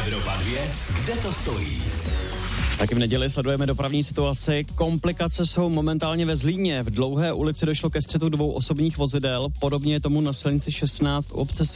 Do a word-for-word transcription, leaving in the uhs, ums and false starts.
Evropa dva, kde to stojí? Taky v neděli sledujeme dopravní situaci. Komplikace jsou momentálně ve Zlíně. V Dlouhé ulici došlo ke střetu dvou osobních vozidel. Podobně je tomu na silnici šestnáct u obce